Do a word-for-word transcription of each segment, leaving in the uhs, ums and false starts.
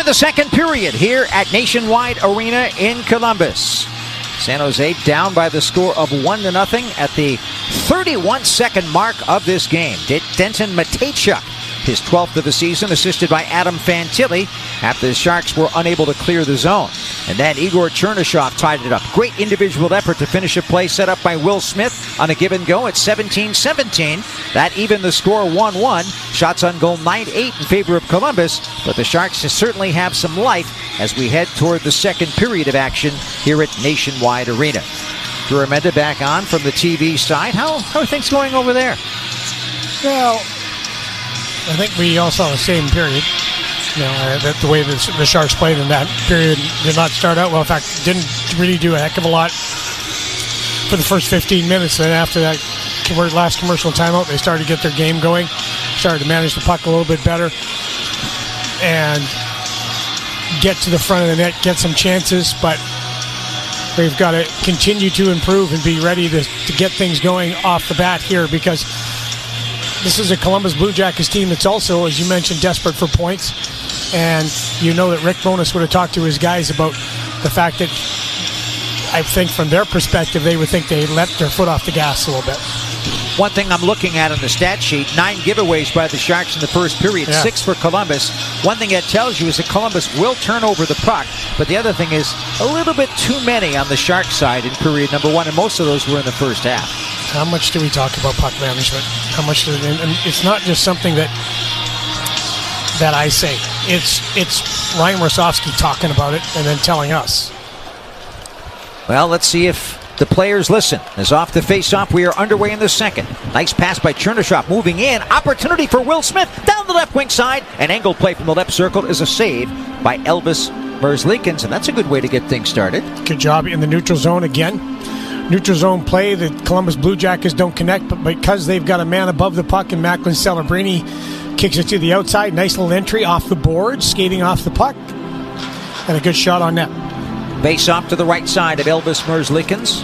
the second period here at Nationwide Arena in Columbus. San Jose down by the score of one to nothing at the thirty-one second mark of this game. Denton Mateychuk, his twelfth of the season, assisted by Adam Fantilli after the Sharks were unable to clear the zone. And then Igor Chernyshov tied it up. Great individual effort to finish a play set up by Will Smith on a give and go at seventeen seventeen. That evened the score one one. Shots on goal nine eight in favor of Columbus, but the Sharks certainly have some life as we head toward the second period of action here at Nationwide Arena. Drew Armenta back on from the T V side. How, how are things going over there? Well, I think we all saw the same period. You know, uh, that the way the, the Sharks played in that period did not start out well. In fact, didn't really do a heck of a lot for the first fifteen minutes. Then after that last commercial timeout, they started to get their game going, started to manage the puck a little bit better, and get to the front of the net, get some chances. But they've got to continue to improve and be ready to, to get things going off the bat here, because this is a Columbus Blue Jackets team that's also, as you mentioned, desperate for points. And you know that Rick Bowness would have talked to his guys about the fact that I think from their perspective, they would think they let their foot off the gas a little bit. One thing I'm looking at on the stat sheet, nine giveaways by the Sharks in the first period, yeah. six for Columbus. One thing that tells you is that Columbus will turn over the puck, but the other thing is a little bit too many on the Shark side in period number one, and most of those were in the first half. How much do we talk about puck management? How much? Do, and, and it's not just something that that I say. It's it's Ryan Rosofsky talking about it and then telling us. Well, let's see if the players listen. As off the face-off, we are underway in the second. Nice pass by Chernyshov, moving in. Opportunity for Will Smith down the left wing side. An angle play from the left circle is a save by Elvis Merzlikins, and that's a good way to get things started. Good job in the neutral zone again. Neutral zone play, the Columbus Blue Jackets don't connect, but because they've got a man above the puck, and Macklin Celebrini kicks it to the outside. Nice little entry off the board, skating off the puck, and a good shot on net. Face off to the right side of Elvis Merzlikins.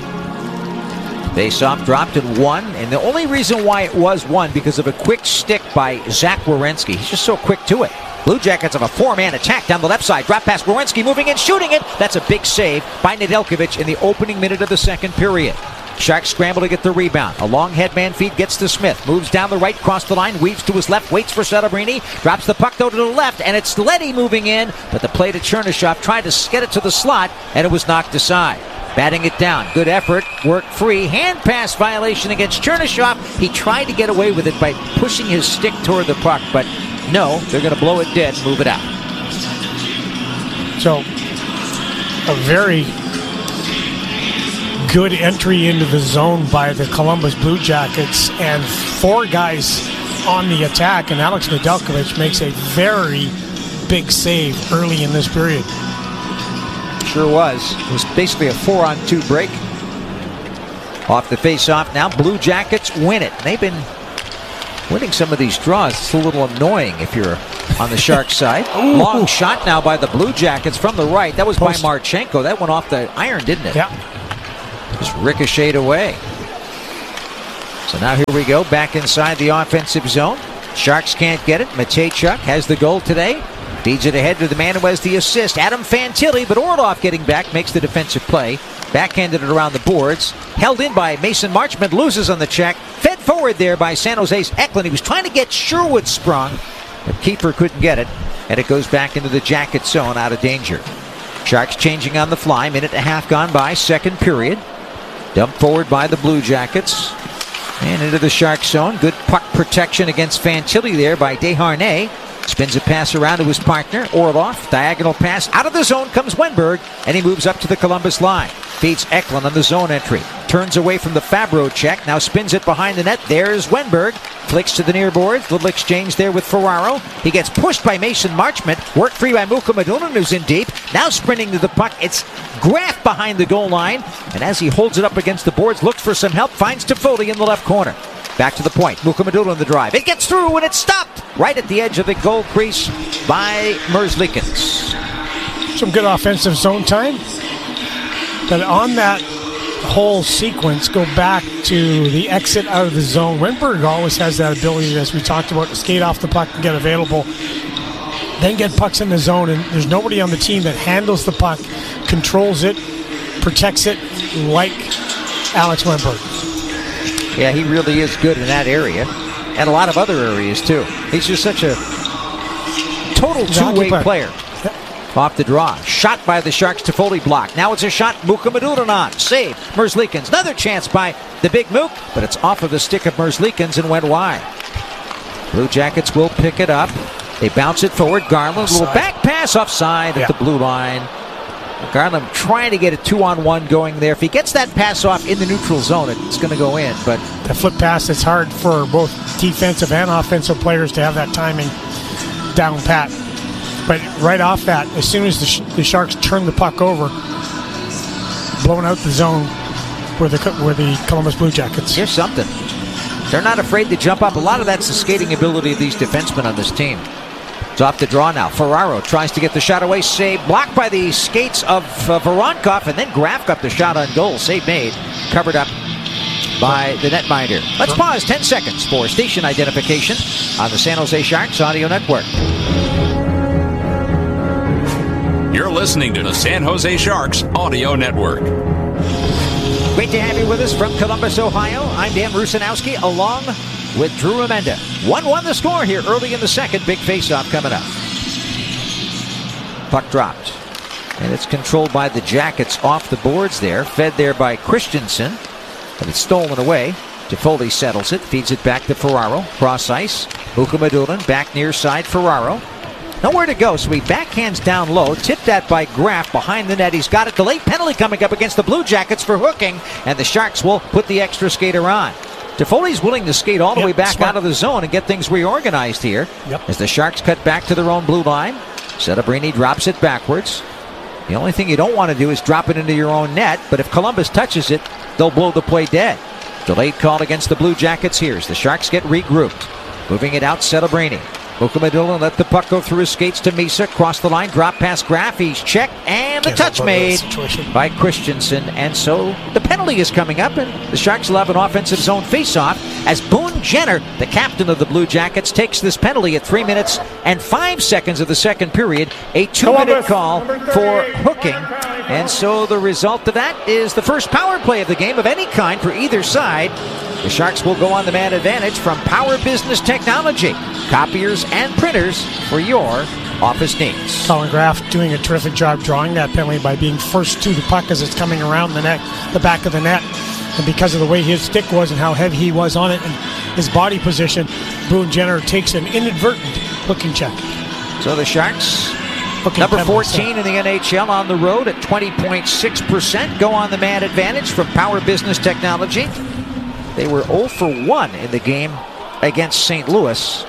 Face off dropped in one, and the only reason why it was one because of a quick stick by Zach Werenski. He's just so quick to it. Blue Jackets have a four-man attack down the left side. Drop pass, Werenski moving in, shooting it. That's a big save by Nedeljkovic in the opening minute of the second period. Sharks scramble to get the rebound. A long headman feed gets to Smith. Moves down the right, cross the line, weaves to his left, waits for Celebrini. Drops the puck, though, to the left, and it's Leddy moving in. But the play to Chernyshov tried to get it to the slot, and it was knocked aside. Batting it down. Good effort. Work free. Hand pass violation against Chernyshov. He tried to get away with it by pushing his stick toward the puck, but no, they're going to blow it dead and move it out. So, a very good entry into the zone by the Columbus Blue Jackets, and four guys on the attack, and Alex Nedeljkovic makes a very big save early in this period. Sure was. It was basically a four-on-two break. Off the face-off now, Blue Jackets win it. They've been winning some of these draws. It's a little annoying if you're on the Sharks side. Long shot now by the Blue Jackets from the right. That was Post. by Marchenko. That went off the iron, didn't it? Yeah. Just ricocheted away. So now here we go, back inside the offensive zone. Sharks can't get it. Mateychuk has the goal today. Feeds it ahead to the man who has the assist, Adam Fantilli, but Orlov getting back, makes the defensive play. Backhanded it around the boards. Held in by Mason Marchment, loses on the check. Fed forward there by San Jose's Eklund. He was trying to get Sherwood sprung, but keeper couldn't get it, and it goes back into the Jacket zone out of danger. Sharks changing on the fly, minute and a half gone by, second period. Dumped forward by the Blue Jackets. And into the Shark zone. Good puck protection against Fantilli there by Desharnais. Spins a pass around to his partner, Orlov. Diagonal pass. Out of the zone comes Wenberg, and he moves up to the Columbus line. Feeds Eklund on the zone entry. Turns away from the Fabro check. Now spins it behind the net. There's Wenberg. Flicks to the near boards. Little exchange there with Ferraro. He gets pushed by Mason Marchment. Work free by Muka Madunan, who's in deep. Now sprinting to the puck. It's Graf behind the goal line. And as he holds it up against the boards, looks for some help. Finds Toffoli in the left corner. Back to the point. Muka Madunan the drive. It gets through and it's stopped right at the edge of the goal crease by Merzlikins. Some good offensive zone time. But on that whole sequence, go back to the exit out of the zone. Wenberg always has that ability, as we talked about, to skate off the puck and get available. then get pucks in the zone, and there's nobody on the team that handles the puck, controls it, protects it like Alex Wenberg. Yeah, he really is good in that area, and a lot of other areas too. He's just such a total two-way player. Yep. Off the draw. Shot by the Sharks. Toffoli block. Now it's a shot. Mukhamadullin on. Save. Merzlikins. Another chance by the big Mook, but it's off of the stick of Merzlikins and went wide. Blue Jackets will pick it up. They bounce it forward. Garland, a little back pass offside yeah. at the blue line. Garland trying to get a two-on-one going there. If he gets that pass off in the neutral zone, it's going to go in. But the flip pass, it's hard for both defensive and offensive players to have that timing down pat. But right off that, as soon as the, sh- the Sharks turn the puck over, blowing out the zone where the where the Columbus Blue Jackets. Here's something. They're not afraid to jump up. A lot of that's the skating ability of these defensemen on this team. It's off the draw now. Ferraro tries to get the shot away. Save blocked by the skates of uh, Voronkov, and then Graf got the shot on goal. Save made. Covered up by the netminder. Let's pause ten seconds for station identification on the San Jose Sharks Audio Network. You're listening to the San Jose Sharks Audio Network. Great to have you with us from Columbus, Ohio. I'm Dan Rusanowski along with Drew Amenda. one one the score here early in the second. Big face-off coming up. Puck dropped. And it's controlled by the Jackets off the boards there. Fed there by Christensen. But it's stolen away. Toffoli settles it. Feeds it back to Ferraro. Cross ice. Mukhamadullin back near side. Ferraro. Nowhere to go, so he backhands down low. Tipped that by Graf behind the net. He's got it. Delayed penalty coming up against the Blue Jackets for hooking. And the Sharks will put the extra skater on. Toffoli's willing to skate all the yep, way back smart. out of the zone and get things reorganized here. Yep. As the Sharks cut back to their own blue line. Celebrini drops it backwards. The only thing you don't want to do is drop it into your own net, but if Columbus touches it, they'll blow the play dead. Delayed call against the Blue Jackets here as the Sharks get regrouped. Moving it out, Celebrini. Mukhamadullin let the puck go through his skates to Misa. Cross the line, drop past Graf. He's checked, and the Can't touch made by Christensen. And so the penalty is coming up, and the Sharks will have an offensive zone faceoff as Boone Jenner, the captain of the Blue Jackets, takes this penalty at three minutes and five seconds of the second period. A two-minute call for hooking. And so the result of that is the first power play of the game of any kind for either side. The Sharks will go on the man advantage from Power Business Technology. Copiers and printers for your office needs. Colin Graf doing a terrific job drawing that penalty by being first to the puck as it's coming around the net, the back of the net. And because of the way his stick was and how heavy he was on it and his body position, Boone Jenner takes an inadvertent hooking check. So the Sharks, hooking number fourteen penalty. in the N H L on the road at twenty point six percent, go on the man advantage from Power Business Technology. They were zero for one in the game against Saint Louis.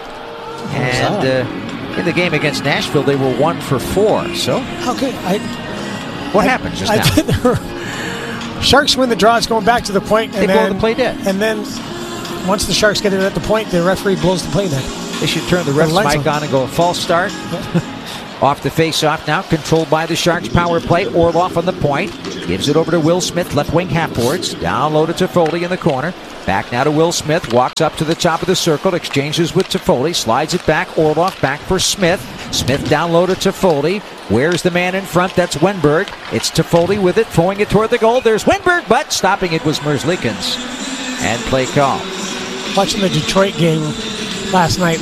And uh, in the game against Nashville, they were one for four. So, how good? I, what I, happened just I now? Did, the Sharks win the draw. It's going back to the point. And they then, blow the play dead. And then once the Sharks get it at the point, the referee blows the play dead. They should turn the ref's mic on and go false start. Off the face-off now, controlled by the Sharks power play. Orlov on the point. Gives it over to Will Smith, left wing half boards. Down low to Toffoli in the corner. Back now to Will Smith. Walks up to the top of the circle. Exchanges with Toffoli. Slides it back. Orlov back for Smith. Smith down low to Toffoli. Where's the man in front? That's Wenberg. It's Toffoli with it, throwing it toward the goal. There's Wenberg, but stopping it was Merzlikins. And play call. Watching the Detroit game last night,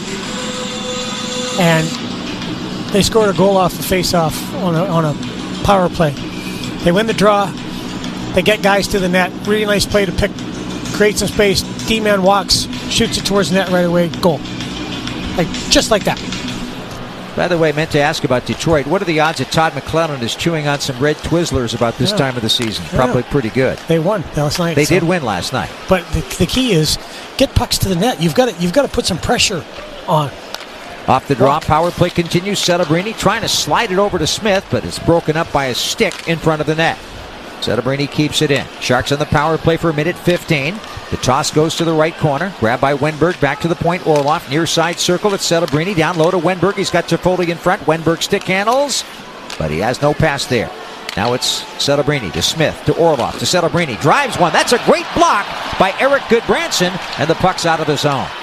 and they scored a goal off the face-off on a, on a power play. They win the draw. They get guys to the net. Really nice play to pick, create some space. D-man walks, shoots it towards the net right away. Goal. Like just like that. By the way, I meant to ask about Detroit. What are the odds that Todd McClellan is chewing on some red Twizzlers about this yeah. time of the season? Yeah. Probably pretty good. They won last night. They so. did win last night. But the, the key is get pucks to the net. You've got to you've got to put some pressure on. Off the draw, power play continues. Celebrini trying to slide it over to Smith, but it's broken up by a stick in front of the net. Celebrini keeps it in. Sharks on the power play for a minute fifteen. The toss goes to the right corner. Grabbed by Wenberg. Back to the point. Orlov near side circle. It's Celebrini down low to Wenberg. He's got Toffoli in front. Wenberg stick handles, but he has no pass there. Now it's Celebrini to Smith to Orlov to Celebrini. Drives one. That's a great block by Eric Goodbranson, and the puck's out of the zone.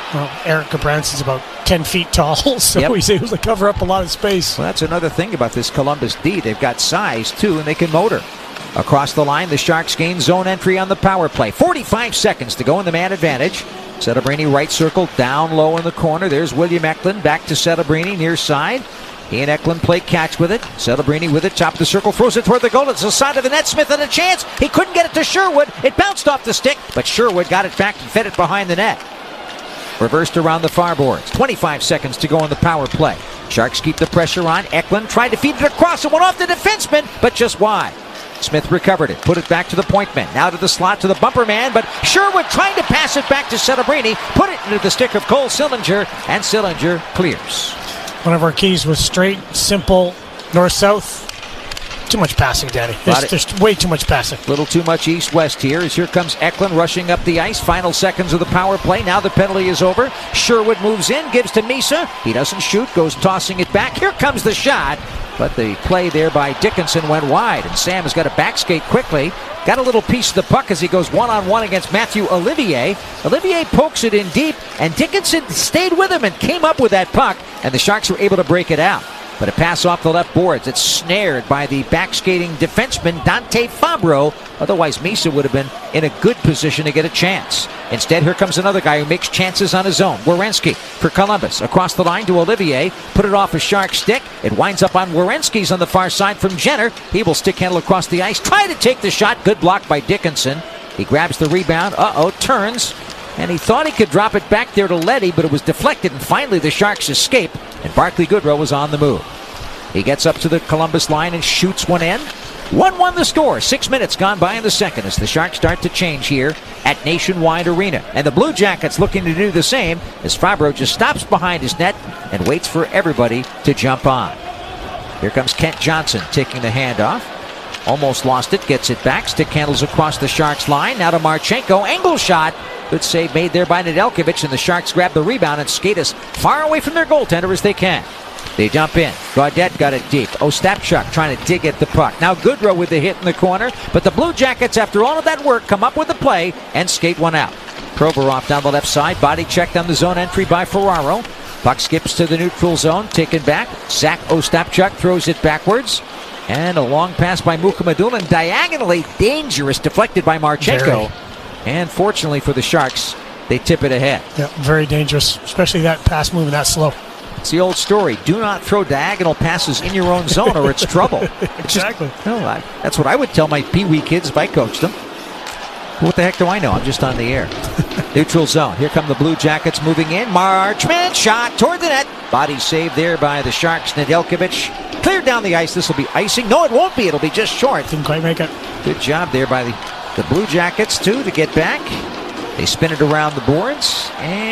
Well, Eric Gabransson's about ten feet tall, so Yep. he's able to cover up a lot of space. Well, that's another thing about this Columbus D. They've got size, too, and they can motor. Across the line, the Sharks gain zone entry on the power play. forty-five seconds to go in the man advantage. Settlebrini right circle, down low in the corner. There's William Eklund back to Settlebrini near side. He and Eklund play catch with it. Settlebrini with it, top of the circle, throws it toward the goal. It's the side of the net. Smith had a chance. He couldn't get it to Sherwood. It bounced off the stick, but Sherwood got it back and fed it behind the net. Reversed around the far boards. twenty-five seconds to go on the power play. Sharks keep the pressure on. Eklund tried to feed it across. It went off the defenseman, but just wide. Smith recovered it, put it back to the point man. Now to the slot to the bumper man, but Sherwood trying to pass it back to Settlebrini. Put it into the stick of Cole Sillinger, and Sillinger clears. One of our keys was straight, simple, north-south. Too much passing, Danny. There's, there's way too much passing. Little too much east-west here as here comes Eklund rushing up the ice. Final seconds of the power play. Now the penalty is over. Sherwood moves in, gives to Misa. He doesn't shoot, goes tossing it back. Here comes the shot. But the play there by Dickinson went wide, and Sam has got to back skate quickly. Got a little piece of the puck as he goes one-on-one against Matthew Olivier. Olivier pokes it in deep, and Dickinson stayed with him and came up with that puck, and the Sharks were able to break it out. But a pass off the left boards. It's snared by the back-skating defenseman Dante Fabro. Otherwise, Misa would have been in a good position to get a chance. Instead, here comes another guy who makes chances on his own. Werenski for Columbus. Across the line to Olivier. Put it off a Shark stick. It winds up on Werenski's on the far side from Jenner. He will stick handle across the ice. Try to take the shot. Good block by Dickinson. He grabs the rebound. Uh-oh, turns. And he thought he could drop it back there to Leddy, but it was deflected, and finally the Sharks escape, and Barclay Goodrow was on the move. He gets up to the Columbus line and shoots one in. one one the score. Six minutes gone by in the second as the Sharks start to change here at Nationwide Arena. And the Blue Jackets looking to do the same as Fabro just stops behind his net and waits for everybody to jump on. Here comes Kent Johnson taking the handoff. Almost lost it, gets it back. Stick handles across the Sharks line. Now to Marchenko. Angle shot. Good save made there by Nedeljkovic, and the Sharks grab the rebound and skate as far away from their goaltender as they can. They jump in. Gaudette got it deep. Ostapchuk trying to dig at the puck. Now Goodrow with the hit in the corner, but the Blue Jackets, after all of that work, come up with the play and skate one out. Provorov down the left side. Body checked on the zone entry by Ferraro. Puck skips to the neutral zone. Taken back. Zach Ostapchuk throws it backwards. And a long pass by Mukhamadullin. Diagonally dangerous. Deflected by Marchenko. Very. And fortunately for the Sharks, they tip it ahead. Yeah, very dangerous, especially that pass moving that slow. It's the old story. Do not throw diagonal passes in your own zone or it's trouble. Exactly. Just, no, I, that's what I would tell my Pee-wee kids if I coached them. What the heck do I know? I'm just on the air. Neutral zone. Here come the Blue Jackets moving in. Marchment shot toward the net. Body saved there by the Sharks. Nedeljkovic cleared down the ice. This will be icing. No, it won't be. It'll be just short. Didn't quite make it. Good job there by the, the Blue Jackets, too, to get back. They spin it around the boards.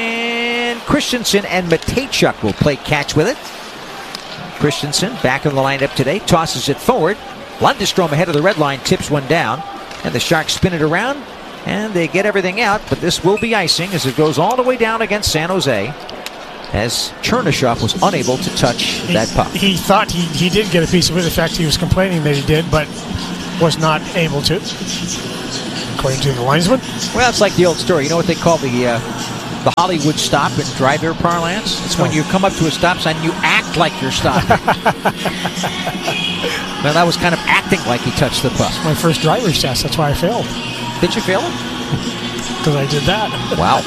And Christensen and Matejchuk will play catch with it. Christensen back in the lineup today. Tosses it forward. Lundestrom ahead of the red line. Tips one down. And the Sharks spin it around. And they get everything out. But this will be icing as it goes all the way down against San Jose. As Chernyshov was unable to touch he, that puck. He thought he, he did get a piece of it. In fact, he was complaining that he did, but was not able to, according to the linesman. Well, it's like the old story. You know what they call the uh, the Hollywood stop in driver parlance? It's when you come up to a stop sign and you act like you're stopping. Well, that was kind of acting like he touched the puck. It's my first driver's test. That's why I failed. Did you fail it? Because I did that. Wow.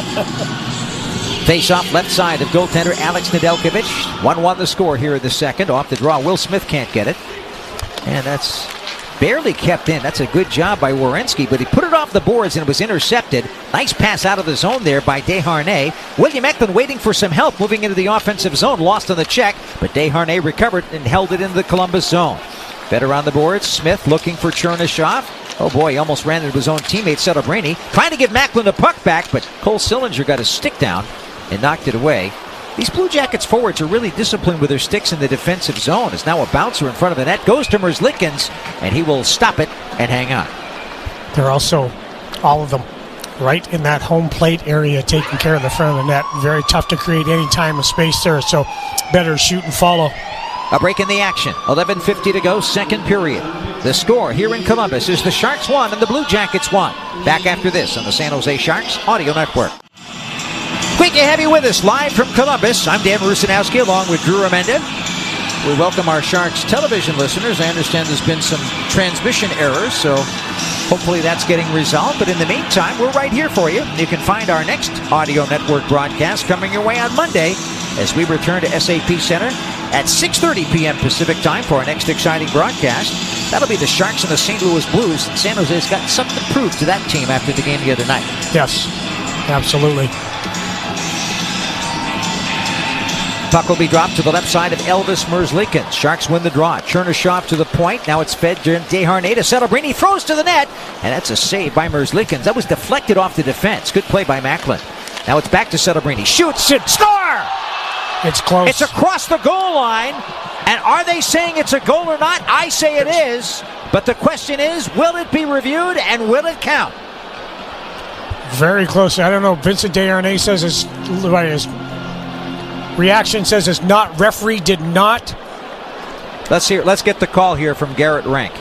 Face off left side of goaltender Alex Nedeljkovic. one one the score here in the second. Off the draw. Will Smith can't get it. And that's barely kept in. That's a good job by Werenski, but he put it off the boards and it was intercepted. Nice pass out of the zone there by Desharnais. William Eklund waiting for some help moving into the offensive zone. Lost on the check, but Desharnais recovered and held it into the Columbus zone. Better on the boards. Smith looking for Chernyshov. Oh boy, he almost ran into his own teammate Settlebrini. Trying to give Macklin the puck back, but Cole Sillinger got his stick down and knocked it away. These Blue Jackets forwards are really disciplined with their sticks in the defensive zone. It's now a bouncer in front of the net. Goes to Merzlikins, and he will stop it and hang on. They're also, all of them, right in that home plate area, taking care of the front of the net. Very tough to create any time of space there, so better shoot and follow. A break in the action. eleven fifty to go, second period. The score here in Columbus is the Sharks one and the Blue Jackets one. Back after this on the San Jose Sharks Audio Network. Great to have you with us live from Columbus. I'm Dan Rusanowski along with Drew Remenda. We welcome our Sharks television listeners. I understand there's been some transmission errors, so hopefully that's getting resolved. But in the meantime, we're right here for you. You can find our next Audio Network broadcast coming your way on Monday as we return to S A P Center at six thirty p.m. Pacific time for our next exciting broadcast. That'll be the Sharks and the Saint Louis Blues. San Jose's got something to prove to that team after the game the other night. Yes, absolutely. Puck will be dropped to the left side of Elvis Merzlikins. Sharks win the draw. Chernyshov to the point. Now it's fed to Desharnais to Celebrini. Throws to the net. And that's a save by Merzlikins. That was deflected off the defense. Good play by Macklin. Now it's back to Celebrini. Shoots. Score! It's close. It's across the goal line. And are they saying it's a goal or not? I say it is. But the question is, will it be reviewed and will it count? Very close. I don't know. Vincent Desharnais says it's... What is reaction says it's not. Referee did not. Let's hear. Let's get the call here from Garrett Rank.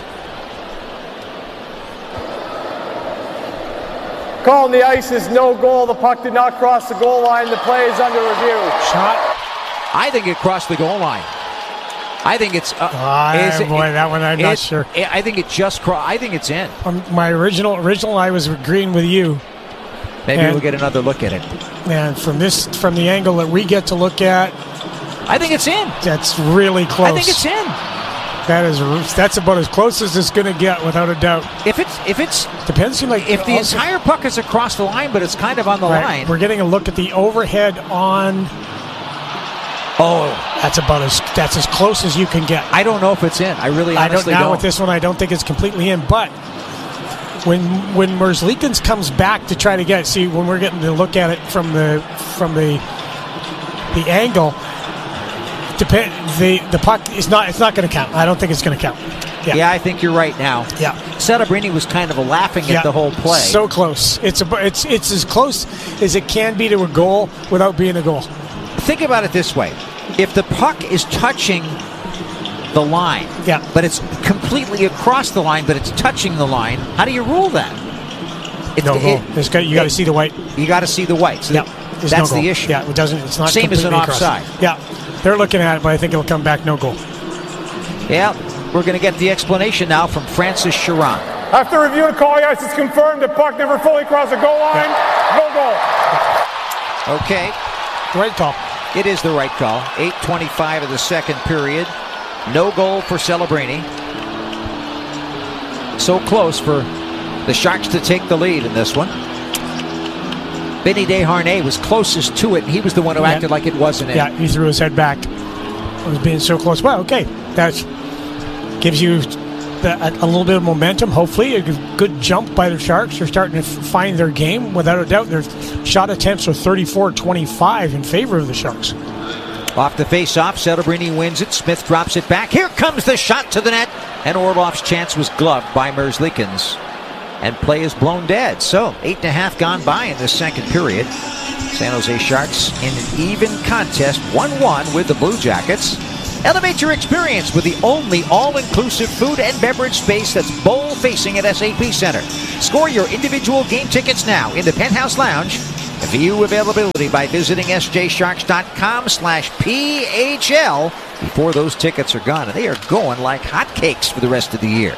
Call on the ice is no goal. The puck did not cross the goal line. The play is under review. Shot. I think it crossed the goal line. I think it's. Uh, oh, is, boy, it, that one I'm it, not sure. It, I think it just crossed. I think it's in. Um, my original, original, I was agreeing with you. Maybe and, we'll get another look at it. And from this, from the angle that we get to look at, I think it's in. That's really close. I think it's in. That is. That's about as close as it's going to get, without a doubt. If it's, if it's depends. Like if the also, entire puck is across the line, but it's kind of on the right, line. We're getting a look at the overhead on. Oh, that's about as that's as close as you can get. I don't know if it's in. I really I don't honestly now don't. With this one, I don't think it's completely in, but. When when Merzlikins comes back to try to get see when we're getting to look at it from the from the the angle, depend the the puck is not it's not going to count. I don't think it's going to count. Yeah. yeah, I think you're right now. Yeah, Celebrini was kind of laughing yeah. at the whole play. So close. It's a it's it's as close as it can be to a goal without being a goal. Think about it this way: if the puck is touching the line, yeah, but it's completely across the line, but it's touching the line, how do you rule that? It's no goal. It, got, you got to see the white. You got to see the white. So yeah, that's no the issue. Yeah, it doesn't. It's not same as an across. offside. Yeah, they're looking at it, but I think it'll come back no goal. Yeah, we're going to get the explanation now from Francis Chiron. After review of the call, yes, it's confirmed the puck never fully crossed the goal line. Yeah. No goal. Okay. Right call. It is the right call. eight twenty-five of the second period. No goal for Celebrini. So close for the Sharks to take the lead in this one. Vinny Desharnais was closest to it, and he was the one who yeah. acted like it wasn't in. Yeah, he threw his head back. It was being so close. Well, okay. That gives you a, a little bit of momentum, hopefully. A good jump by the Sharks. They're starting to f- find their game. Without a doubt, their shot attempts are thirty-four twenty-five in favor of the Sharks. Off the face-off, Celebrini wins it. Smith drops it back. Here comes the shot to the net. And Orlov's chance was gloved by Merzlikins. And play is blown dead. So, eight and a half gone by in the second period. San Jose Sharks in an even contest, one one with the Blue Jackets. Elevate your experience with the only all-inclusive food and beverage space that's bowl-facing at S A P Center. Score your individual game tickets now in the Penthouse Lounge. View availability by visiting sjsharks.com slash PHL before those tickets are gone. And they are going like hotcakes for the rest of the year.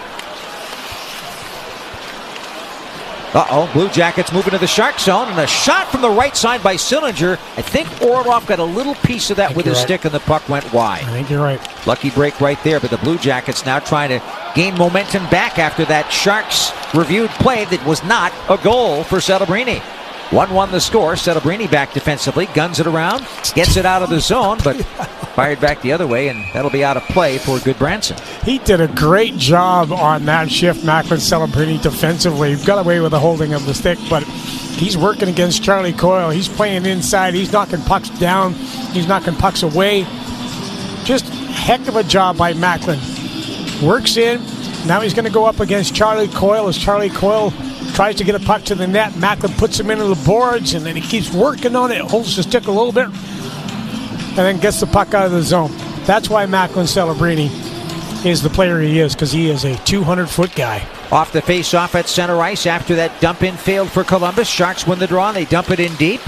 Uh-oh, Blue Jackets moving to the Shark zone, and a shot from the right side by Sillinger. I think Orlov got a little piece of that with his right. stick, and the puck went wide. I think you're right. Lucky break right there, but the Blue Jackets now trying to gain momentum back after that Sharks reviewed play that was not a goal for Celebrini. one one the score. Celebrini back defensively, guns it around, gets it out of the zone, but fired back the other way, and that'll be out of play for Goodbranson. He did a great job on that shift, Macklin Celebrini, defensively. Got away with the holding of the stick, but he's working against Charlie Coyle. He's playing inside. He's knocking pucks down. He's knocking pucks away. Just heck of a job by Macklin. Works in. Now he's going to go up against Charlie Coyle as Charlie Coyle tries to get a puck to the net. Macklin puts him into the boards, and then he keeps working on it, holds the stick a little bit, and then gets the puck out of the zone. That's why Macklin Celebrini is the player he is, because he is a two hundred foot guy. Off the face-off at center ice after that dump-in failed for Columbus. Sharks win the draw, and they dump it in deep.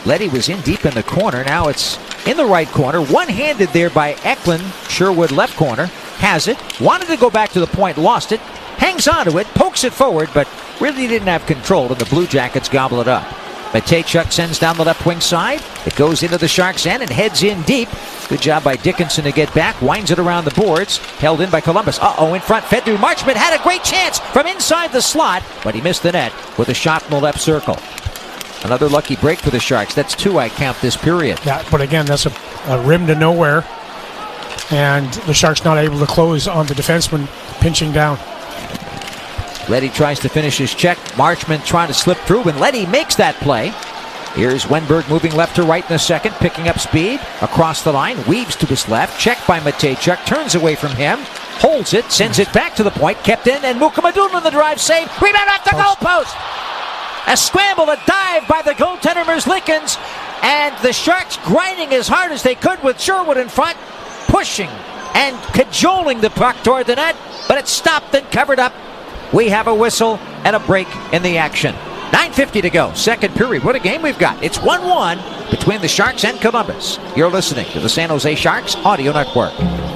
Leddy was in deep in the corner. Now it's in the right corner. One-handed there by Eklund. Sherwood left corner. Has it. Wanted to go back to the point. Lost it. Hangs onto it. Pokes it forward, but really didn't have control, and the Blue Jackets gobble it up. Matejchuk sends down the left wing side. It goes into the Sharks' end and heads in deep. Good job by Dickinson to get back. Winds it around the boards. Held in by Columbus. Uh-oh, in front. Fed through. Marchment had a great chance from inside the slot, but he missed the net with a shot in the left circle. Another lucky break for the Sharks. That's two I count this period. Yeah, but again, that's a, a rim to nowhere. And the Sharks not able to close on the defenseman pinching down. Leddy tries to finish his check. Marchment trying to slip through, and Leddy makes that play. Here's Wenberg moving left to right in the second, picking up speed. Across the line, weaves to his left. Checked by Matejchuk, turns away from him. Holds it, sends it back to the point. Kept in, and Mukamadun on the drive save. Rebound off the goal post. A scramble, a dive by the goaltender Merzlikins. And the Sharks grinding as hard as they could with Sherwood in front. Pushing and cajoling the puck toward the net. But it's stopped and covered up. We have a whistle and a break in the action. nine fifty to go, second period. What a game we've got. It's one one between the Sharks and Columbus. You're listening to the San Jose Sharks Audio Network.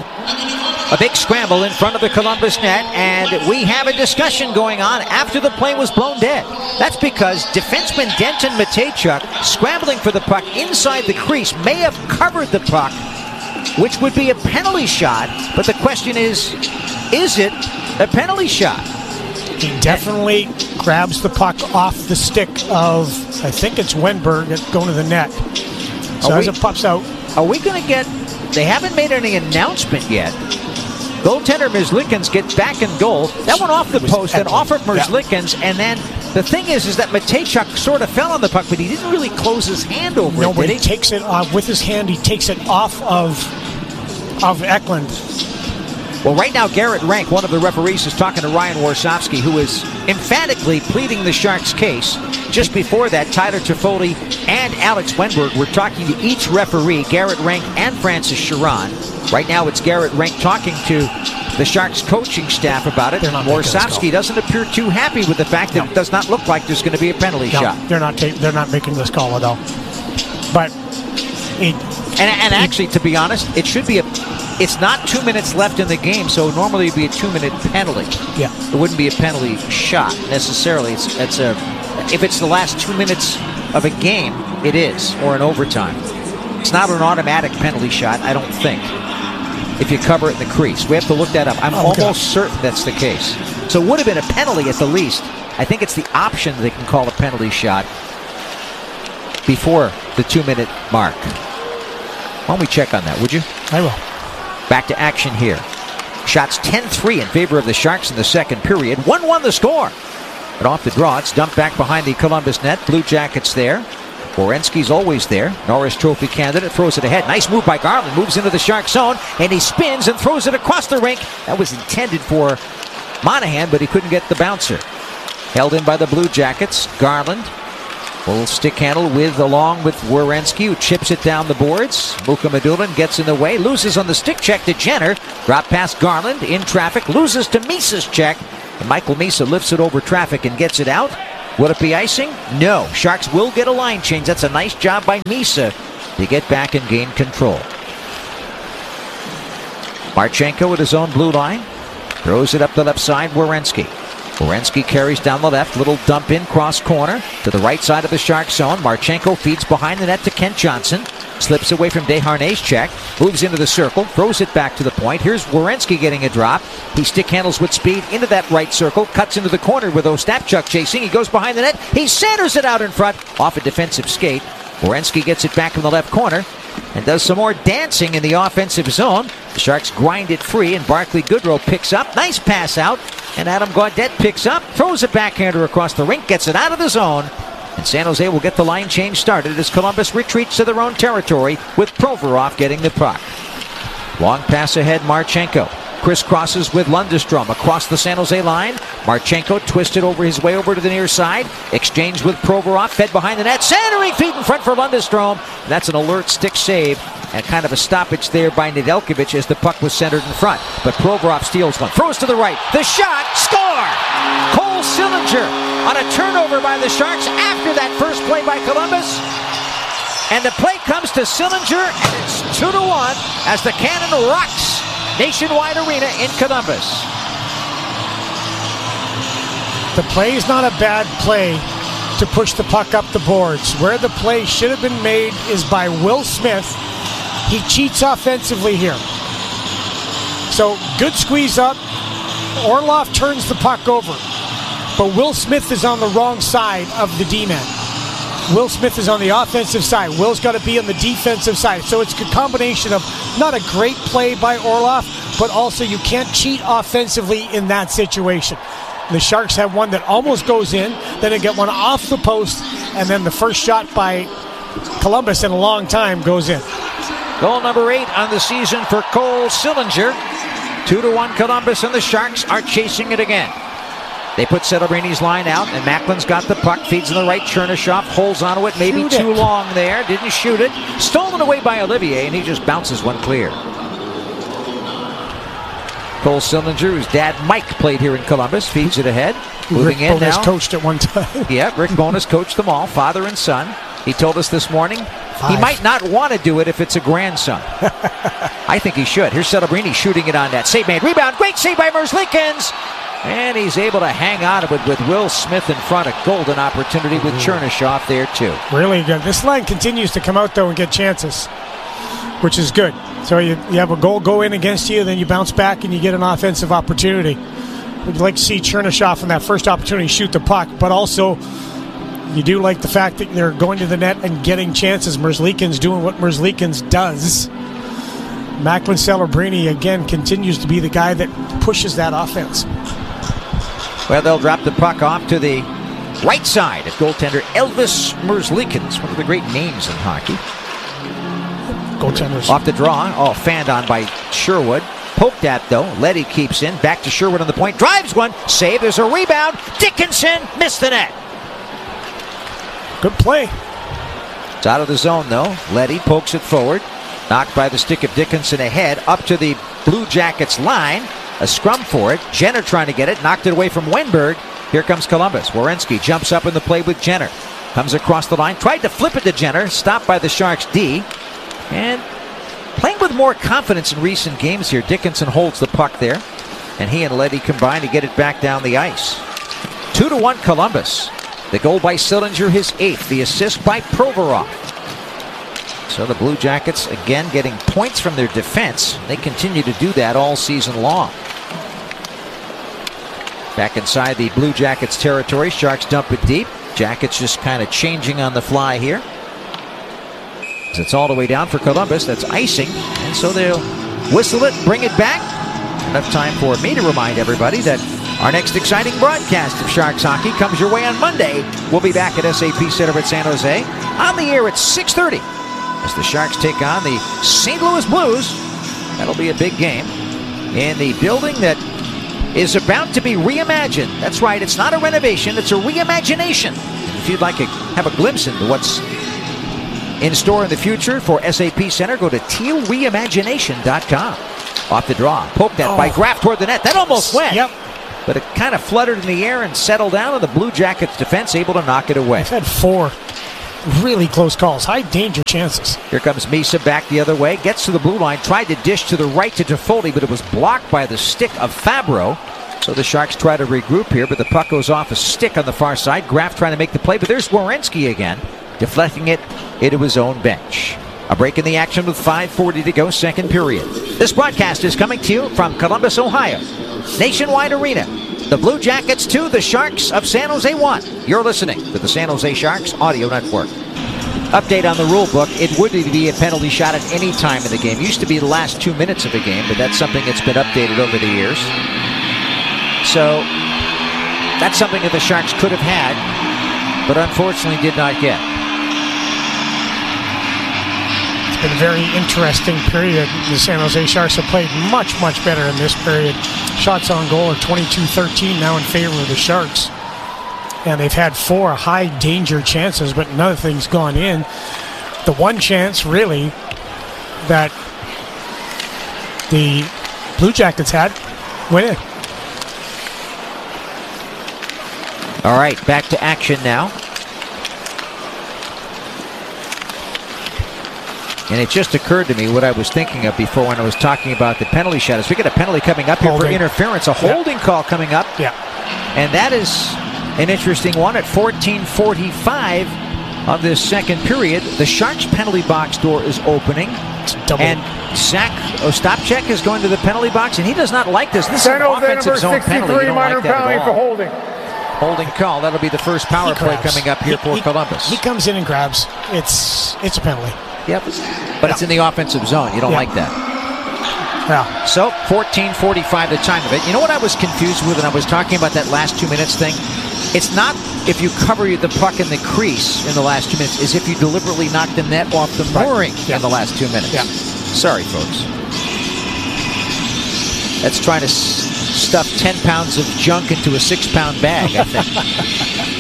A big scramble in front of the Columbus net, and we have a discussion going on after the play was blown dead. That's because defenseman Denton Matejchuk, scrambling for the puck inside the crease, may have covered the puck, which would be a penalty shot. But the question is, is it a penalty shot? He definitely grabs the puck off the stick of, I think it's Wenberg, going to the net. So Are as we- it pops out. Are we going to get... They haven't made any announcement yet. Goaltender Merzlikins gets back in goal. That went off the post and off of Merzlikins. And then the thing is, is that Matejchuk sort of fell on the puck, but he didn't really close his hand over No, it, but did he he? takes it off with his hand. He takes it off of of Eklund. Well, right now, Garrett Rank, one of the referees, is talking to Ryan Warsofsky, who is emphatically pleading the Sharks' case. Just before that, Tyler Toffoli and Alex Wenberg were talking to each referee, Garrett Rank and Francis Chiron. Right now, it's Garrett Rank talking to the Sharks coaching staff about it. Warsofsky doesn't appear too happy with the fact that No. it does not look like there's going to be a penalty No, shot. they're not. Ta- they're not making this call at all. But it, And, and actually, to be honest, it should be a. It's not two minutes left in the game, so normally it'd be a two-minute penalty. yeah, It wouldn't be a penalty shot necessarily. It's, it's a. If it's the last two minutes of a game, it is, or an overtime. It's not an automatic penalty shot, I don't think, if you cover it in the crease. We have to look that up. I'm Oh, okay. almost certain that's the case. So it would have been a penalty at the least. I think it's the option they can call a penalty shot before the two-minute mark. Why don't we check on that, would you? I will. Back to action here. Shots ten three in favor of the Sharks in the second period. one one the score. But off the draw, it's dumped back behind the Columbus net. Blue Jackets there. Werenski's always there. Norris Trophy candidate throws it ahead. Nice move by Garland. Moves into the Shark zone, and he spins and throws it across the rink. That was intended for Monahan, but he couldn't get the bouncer. Held in by the Blue Jackets. Garland. Full stick handle with along with Werenski, who chips it down the boards. Mukamadulin gets in the way, loses on the stick check to Jenner. Drop past Garland in traffic, loses to Misa's check. And Michael Misa lifts it over traffic and gets it out. Would it be icing? No. Sharks will get a line change. That's a nice job by Misa to get back and gain control. Marchenko at his own blue line. Throws it up the left side, Werenski. Werenski carries down the left, little dump in, cross corner to the right side of the Shark zone. Marchenko feeds behind the net to Kent Johnson. Slips away from Desharnais' check. Moves into the circle, throws it back to the point. Here's Werenski getting a drop. He stick handles with speed into that right circle. Cuts into the corner with Ostapchuk chasing. He goes behind the net. He centers it out in front off a defensive skate. Werenski gets it back in the left corner and does some more dancing in the offensive zone. The Sharks grind it free, and Barclay Goodrow picks up. Nice pass out, and Adam Gaudette picks up, throws a backhander across the rink, gets it out of the zone, and San Jose will get the line change started as Columbus retreats to their own territory with Provorov getting the puck. Long pass ahead, Marchenko. Crisscrosses with Lundestrom across the San Jose line. Marchenko twisted over his way over to the near side. Exchange with Provorov, fed behind the net. Centering feet in front for Lundestrom. That's an alert stick save and kind of a stoppage there by Nedeljkovic as the puck was centered in front. But Provorov steals one. Throws to the right. The shot. Score! Cole Sillinger on a turnover by the Sharks after that first play by Columbus. And the play comes to Sillinger, and it's two to one as the cannon rocks Nationwide Arena in Columbus. The play is not a bad play to push the puck up the boards. Where the play should have been made is by Will Smith. He cheats offensively here. So good squeeze up. Orlov turns the puck over. But Will Smith is on the wrong side of the D-man. Will Smith is on the offensive side. Will's got to be on the defensive side. So it's a combination of not a great play by Orlov, but also you can't cheat offensively in that situation. The Sharks have one that almost goes in, then they get one off the post, and then the first shot by Columbus in a long time goes in. Goal number eight on the season for Cole Sillinger. Two to one Columbus, and the Sharks are chasing it again. They put Celebrini's line out, and Macklin's got the puck, feeds in the right. Chernishoff holds onto it, maybe Shoot too it. long there, didn't shoot it. Stolen away by Olivier, and he just bounces one clear. Cole Sillinger, whose dad Mike played here in Columbus, feeds it ahead. Moving Rick in Bowness now. coached at one time. Yeah, Rick Bowness coached them all, father and son. He told us this morning Five. he might not want to do it if it's a grandson. I think he should. Here's Celebrini shooting it on net. Save made. Rebound. Great save by Merzlikins. And he's able to hang on to it with Will Smith in front. A golden opportunity with Chernishoff there, too. Really good. This line continues to come out, though, and get chances, which is good. So you, you have a goal go in against you, then you bounce back and you get an offensive opportunity. We'd like to see Chernishoff in that first opportunity shoot the puck, but also you do like the fact that they're going to the net and getting chances. Merzlikins doing what Merzlikins does. Macklin Celebrini, again, continues to be the guy that pushes that offense. Well, they'll drop the puck off to the right side of goaltender Elvis Merzlikins, one of the great names in hockey. Goaltenders. Off the draw. Oh, fanned on by Sherwood. Poked at, though. Letty keeps in. Back to Sherwood on the point. Drives one. Save. There's a rebound. Dickinson missed the net. Good play. It's out of the zone, though. Letty pokes it forward. Knocked by the stick of Dickinson ahead. Up to the Blue Jackets line. A scrum for it. Jenner trying to get it. Knocked it away from Wenberg. Here comes Columbus. Werenski jumps up in the play with Jenner. Comes across the line. Tried to flip it to Jenner. Stopped by the Sharks D. And playing with more confidence in recent games here. Dickinson holds the puck there. And he and Letty combine to get it back down the ice. Two to one Columbus. The goal by Sillinger, his eighth. The assist by Provorov. So the Blue Jackets again getting points from their defense. They continue to do that all season long. Back inside the Blue Jackets territory. Sharks dump it deep. Jackets just kind of changing on the fly here. It's all the way down for Columbus. That's icing. And so they'll whistle it, bring it back. Enough time for me to remind everybody that our next exciting broadcast of Sharks hockey comes your way on Monday. We'll be back at S A P Center at San Jose on the air at six thirty as the Sharks take on the Saint Louis Blues. That'll be a big game in the building that is about to be reimagined. That's right, it's not a renovation, it's a reimagination. If you'd like to have a glimpse into what's in store in the future for S A P Center, go to teal reimagination dot com. Off the draw, poked at oh. by Graff toward the net. That almost went. Yep. But it kind of fluttered in the air and settled down, and the Blue Jackets defense able to knock it away. They've had four really close calls, high danger chances. Here comes Misa back the other way, gets to the blue line, tried to dish to the right to Toffoli, but it was blocked by the stick of Fabro. So the Sharks try to regroup here, but the puck goes off a stick on the far side. Graff trying to make the play, but there's Werenski again, deflecting it into his own bench. A break in the action with five forty to go, second period. This broadcast is coming to you from Columbus, Ohio. Nationwide Arena. The Blue Jackets two, the Sharks of San Jose one. You're listening to the San Jose Sharks Audio Network. Update on the rule book. It would be a penalty shot at any time in the game. Used to be the last two minutes of the game, but that's something that's been updated over the years. So that's something that the Sharks could have had, but unfortunately did not get. It's been a very interesting period. The San Jose Sharks have played much, much better in this period. Shots on goal are twenty-two thirteen now in favor of the Sharks. And they've had four high danger chances, but none of things gone in. The one chance, really, that the Blue Jackets had went in. All right, back to action now. And it just occurred to me what I was thinking of before when I was talking about the penalty shot. Is we get a penalty coming up here Holding. for interference, a holding yeah. call coming up. Yeah. And that is an interesting one at fourteen forty-five of this second period. The Sharks penalty box door is opening. Double. And Zach Ostapchuk is going to the penalty box, and he does not like this. This San is an Jose offensive number zone penalty. You sixty-three, don't minor like that penalty at for all. holding. Holding call. That'll be the first power He play grabs. coming up here He- for he- Columbus. He comes in and grabs. It's it's a penalty. Yep. But it's in the offensive zone. You don't Yeah. like that. Yeah. So, fourteen forty-five the time of it. You know what I was confused with when I was talking about that last two minutes thing? It's not if you cover the puck in the crease in the last two minutes, it's if you deliberately knock the net off the Right. mooring Yeah. in the last two minutes. Yeah. Sorry, folks. That's trying to s- stuff ten pounds of junk into a six-pound bag, I think.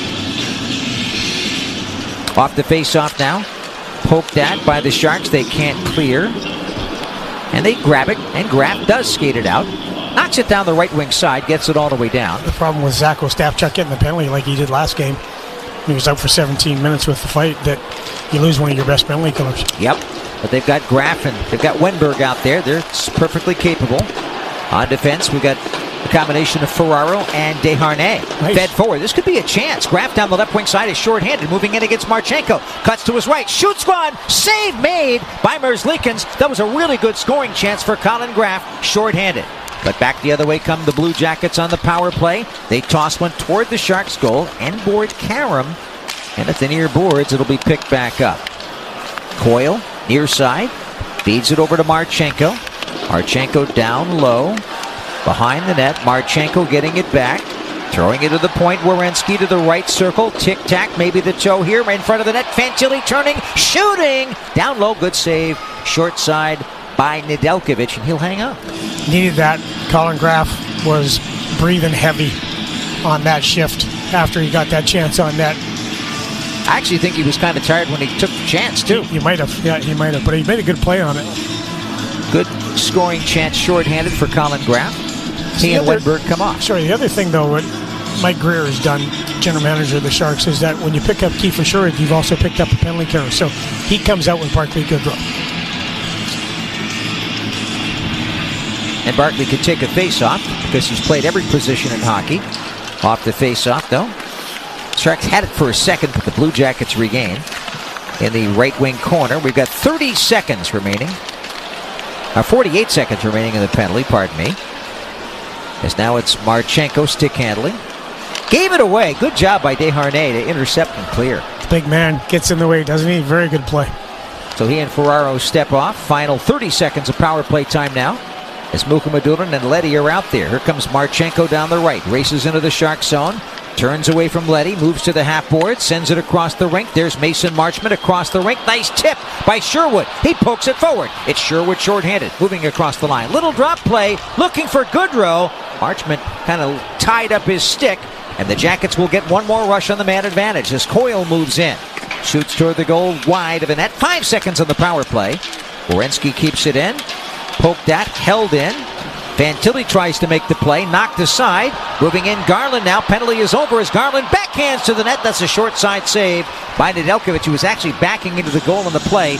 Off the face-off now. Poked at by the Sharks. They can't clear. And they grab it, and Graf does skate it out. Knocks it down the right wing side, gets it all the way down. The problem with Zach Ostapchuk getting the penalty like he did last game, he was out for seventeen minutes with the fight, that you lose one of your best penalty killers. Yep. But they've got Graf and they've got Wenberg out there. They're perfectly capable. On defense, we've got a combination of Ferraro and Desharnais. Nice. Fed forward. This could be a chance. Graf down the left wing side is shorthanded, moving in against Marchenko. Cuts to his right. Shoots one. Save made by Merzlikins. That was a really good scoring chance for Colin Graf, shorthanded. But back the other way come the Blue Jackets on the power play. They toss one toward the Sharks' goal. End board Karam. And at the near boards, it'll be picked back up. Coyle, near side. Feeds it over to Marchenko. Marchenko down low. Behind the net, Marchenko getting it back. Throwing it to the point. Werenski to the right circle. Tic-tac, maybe the toe here. In front of the net. Fantilli turning, shooting. Down low, good save. Short side by Nedeljkovic, and he'll hang up. Needed that. Colin Graf was breathing heavy on that shift after he got that chance on net. I actually think he was kind of tired when he took the chance, too. He might have. Yeah, he might have. But he made a good play on it. Good scoring chance shorthanded for Colin Graf. He and other- Wenberg come off. Sorry, the other thing, though, what Mike Greer has done, general manager of the Sharks, is that when you pick up Kiefer Sherwood, you've also picked up a penalty killer. So he comes out with Barclay Goodrow. And Barkley could take a face-off because he's played every position in hockey. Off the face-off, though. Sharks had it for a second, but the Blue Jackets regain. In the right wing corner, we've got thirty seconds remaining. Uh, forty-eight seconds remaining in the penalty, pardon me. As now it's Marchenko stick handling. Gave it away. Good job by Desharnais to intercept and clear. Big man gets in the way, doesn't he? Very good play. So he and Ferraro step off. Final thirty seconds of power play time now. As Mukhamadullin and Leddy are out there. Here comes Marchenko down the right. Races into the Shark zone. Turns away from Leddy. Moves to the half board. Sends it across the rink. There's Mason Marchment across the rink. Nice tip by Sherwood. He pokes it forward. It's Sherwood shorthanded. Moving across the line. Little drop play. Looking for Goodrow. Marchment kind of tied up his stick. And the Jackets will get one more rush on the man advantage as Coyle moves in. Shoots toward the goal wide of the net. Five seconds on the power play. Werenski keeps it in. Poked at, held in. Fantilli tries to make the play, knocked aside. Moving in, Garland now. Penalty is over as Garland backhands to the net. That's a short side save by Nedeljkovic, who was actually backing into the goal on the play.